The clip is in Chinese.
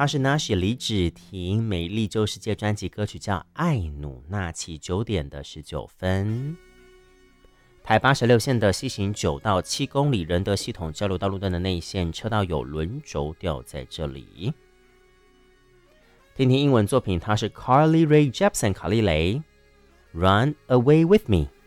他是纳什李芷婷美丽旧世界专辑歌曲叫《爱努纳奇》9点的19分。台86线的西行9到7公里仁德系统交流道路段的内线车道有轮轴掉在这里。听听英文作品，它是 Carly Rae Jepsen 卡莉蕾 Run Away With Me。